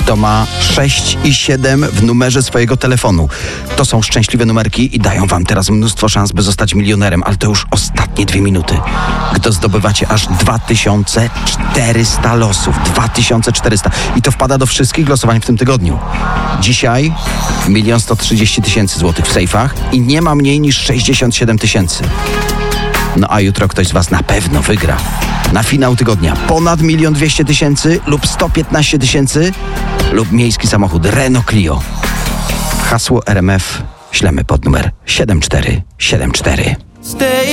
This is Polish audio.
kto ma 6 i 7 w numerze swojego telefonu. To są szczęśliwe numerki i dają wam teraz mnóstwo szans, by zostać milionerem, ale to już ostatnie 2 minuty. Gdy zdobywacie aż 2400 losów. 2400. I to wpada do wszystkich losowań w tym tygodniu. Dzisiaj 1 130 000 złotych w sejfach i nie ma mniej niż 67 000. No a jutro ktoś z was na pewno wygra. Na finał tygodnia ponad 1 200 000 lub 115 000 lub miejski samochód Renault Clio. Hasło RMF ślemy pod numer 7474.